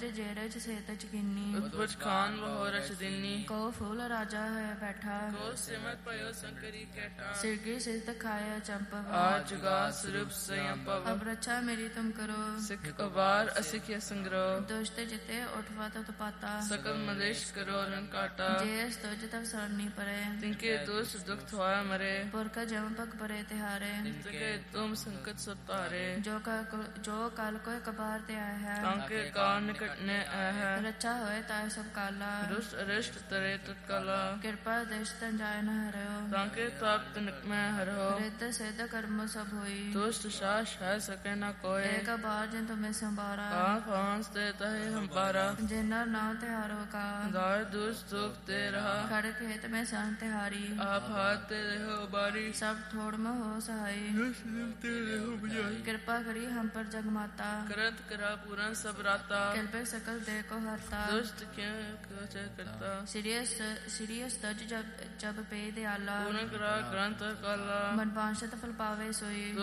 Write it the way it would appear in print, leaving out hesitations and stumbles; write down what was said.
ਚ ਜੇੜੇ ਚ ਸੇਤ ਚ ਕੀਨੀ ਉਤਪਜ ਖਾਨ ਬਹੋਰ ਚ ਦਿਨੀ ਕੋ ਫੂਲ ਰਾਜਾ ਹੋਇਆ ਬੈਠਾ ਕੋ ਸਿਮਤ ਪਇਓ ਸੰਕਰੀ ਕੈਟਾ ਸਿਰਗੀ ਸਿਰਤ ਖਾਇਆ ਚੰਪਵ ਆ ਜੁਗਾ ਸਰੂਪ ਸੰਯੰਪਵ ਅਬ ਰੱਛਾ ਮੇਰੀ ਤੁਮ ਕਰੋ ਸਿੱਖ ਕਬਾਰ ਅਸਿਖਿ ਸੰਗ੍ਰਹ ਦੁਸ਼ਟ ਜਿਤੇ ਉਠਵਾ ਤਤ ਪਾਤਾ ਸਕਲ ਮਲੇਸ਼ ਕਰੋ ਰੰਕਾਟਾ ਜੇ ਸਤੁਜ ਤਵ ਸਰਨੀ ਪਰੇ ਤਿਨਕੇ ਦੁਸ਼ ਦੁਖ ਥਵਾਇ ਮਰੇ ਪੁਰਖ ਜਮ ਪਗ ਪਰੇ ਤਿਹਾਰੇ ਤਿਨਕੇ ਤੁਮ ਸੰਕਟ ਸਭ ਤਾਰੇ ਜੋ ਕਲ ਕੋਇ ਕਬਾਰ ਤੇ ਆਇਆ ਹੈ ਤਾਂਕੇ ਕਾਲ ਨਿਕਟ ਨੇ ਆਇਆ ਹੈ ਰੱਛਾ ਹੋਏ ਤਾਇ ਸਭ ਕਾਲਾ ਦੁਸ਼ਟ ਅਰਿਸ਼ਟ ਤਰੇ ਤਤਕਾਲਾ ਕਿਰਪਾ ਦੇਸ਼ ਤਨ ਜਾਇ ਨ ਹਰਿਓ ਤਾਂਕੇ ਤਾਪ ਤਨਕ ਮੈਂ ਹਰੋ ਰਿਤ ਸਿਧ ਕਰਮ ਸਭ ਹੋਈ ਦੁਸ਼ਟ ਸਾਸ਼ ਹੈ ਸਕੇ ਨ ਕੋਏ ਏਕ ਬਾਰ ਜਿਨ ਤੁਮੇ ਸੰਭਾਰਾ ਕਾ ਫਾਂਸ ਤੇ ਤਹਿ ਹੰਬਾਰਾ ਜਿਨਰ ਨਾਮ ਤਿਹਾਰੋ ਕਾ ਦਾਰ ਦੁਸ਼ ਦੁਖ ਤੇ ਰਹਾ ਖੜ ਖੇਤ ਮੈਂ ਸੰਤ ਤਿਹਾਰੀ ਆਪ ਹਾਥ ਤੇ ਰਹੋ ਬਾਰੀ ਸਭ ਥੋੜ ਮ ਹੋ ਸਹਾਈ ਦੁਸ਼ਟ ਦੁਖ ਤੇ ਰਹੋ ਬੁਝਾਈ ਕਿਰਪਾ ਕਰੀ ਹਮ ਪਰ ਜਗ ਮਾਤਾ ਕਰਤ ਕਰਾ ਪੂਰਨ ਸਭ ਰਾਤਾ ਕਿਰਪੇ ਸਕਲ ਦੇ ਕੋ ਹਰਤਾ ਦੁਸ਼ਟ ਕਿਉ ਕੁਛ ਕਰਤਾ ਸੀਰੀਅਸ ਤਜ ਜਬ ਪੇ ਦਿਆਲਾ ਪੂਰਨ ਕਰਾ ਗ੍ਰੰਥ ਕਾਲਾ ਮਨ ਪਾਂਸ਼ਤ ਫਲ ਪਾਵੇ ਸੋਈ